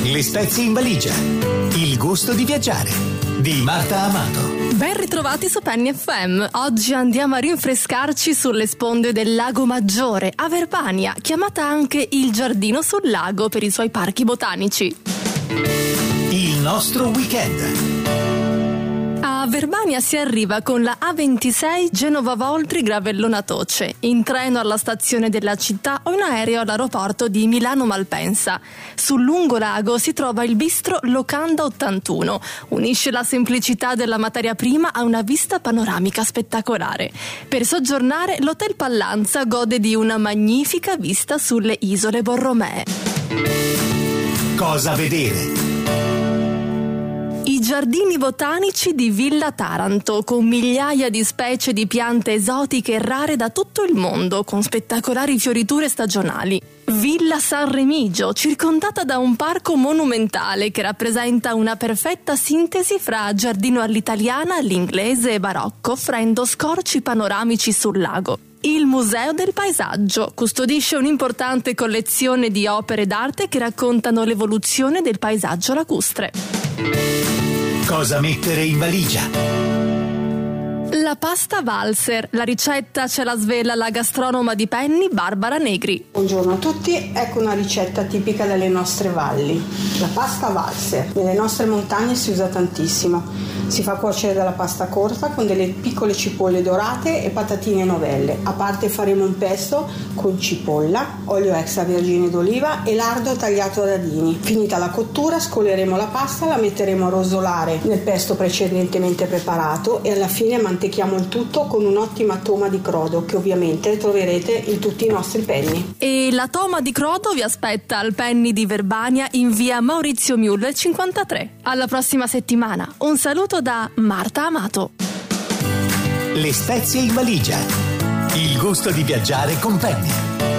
Le spezie in valigia. Il gusto di viaggiare. Di Marta Amato. Ben ritrovati su Penny FM. Oggi andiamo a rinfrescarci sulle sponde del Lago Maggiore, a Verbania, chiamata anche il Giardino sul Lago per i suoi parchi botanici. Il nostro weekend. A Verbania si arriva con la A26 Genova-Voltri Gravellona Toce, in treno alla stazione della città o in aereo all'aeroporto di Milano-Malpensa. Sul lungolago si trova il bistro Locanda 81, unisce la semplicità della materia prima a una vista panoramica spettacolare. Per soggiornare l'Hotel Pallanza gode di una magnifica vista sulle isole Borromee. Cosa vedere? I giardini botanici di Villa Taranto, con migliaia di specie di piante esotiche e rare da tutto il mondo, con spettacolari fioriture stagionali. Villa San Remigio, circondata da un parco monumentale che rappresenta una perfetta sintesi fra giardino all'italiana, all'inglese e barocco, offrendo scorci panoramici sul lago. Il Museo del Paesaggio custodisce un'importante collezione di opere d'arte che raccontano l'evoluzione del paesaggio lacustre. Cosa mettere in valigia? La pasta valser, la ricetta ce la svela la gastronoma di Penny, Barbara Negri. Buongiorno a tutti, ecco una ricetta tipica delle nostre valli. La pasta valser, nelle nostre montagne si usa tantissimo. Si fa cuocere dalla pasta corta con delle piccole cipolle dorate e patatine e novelle. A parte faremo un pesto con cipolla, olio extravergine d'oliva e lardo tagliato a dadini. Finita la cottura scoleremo la pasta, la metteremo a rosolare nel pesto precedentemente preparato e alla fine mantechiamo il tutto con un'ottima toma di crodo che ovviamente troverete in tutti i nostri penny. E la toma di crodo vi aspetta al Penny di Verbania in via Maurizio Müller 53. Alla prossima settimana. Un saluto da Marta Amato. Le spezie in valigia. Il gusto di viaggiare con Penny.